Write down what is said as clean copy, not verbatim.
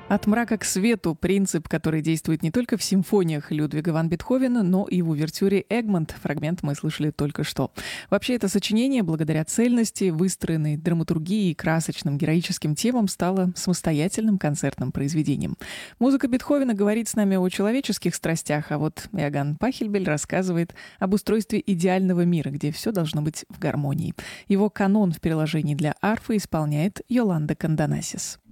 От мрака к свету — принцип, который действует не только в симфониях Людвига ван Бетховена, но и в увертюре «Эгмонт». Фрагмент мы слышали только что. Вообще, это сочинение, благодаря цельности, выстроенной драматургии и красочным героическим темам, стало самостоятельным концертным произведением. Музыка Бетховена говорит с нами о человеческих страстях, а вот Иоганн Пахельбель рассказывает об устройстве идеального мира, где все должно быть в гармонии. Его канон в переложении для арфы исполняет Йоланда Кондонасис.